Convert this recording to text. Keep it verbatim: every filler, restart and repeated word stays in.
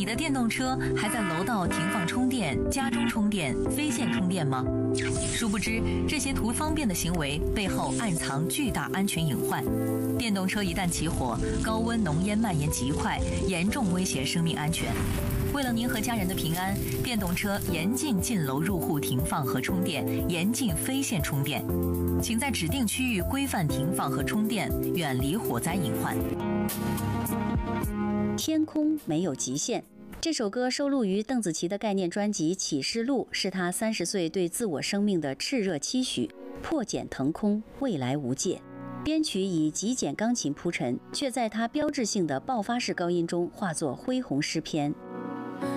你的电动车还在楼道停放充电、家中充电、非线充电吗？殊不知，这些图方便的行为背后暗藏巨大安全隐患。电动车一旦起火，高温浓烟蔓延极快，严重威胁生命安全。为了您和家人的平安，电动车严禁进楼入户停放和充电，严禁非线充电。请在指定区域规范停放和充电，远离火灾隐患。 天空没有极限。这首歌收录于邓紫棋的概念专辑《启示录》，是她三十岁对自我生命的炽热期许。破茧腾空，未来无界。编曲以极简钢琴铺陈，却在她标志性的爆发式高音中化作恢宏诗篇。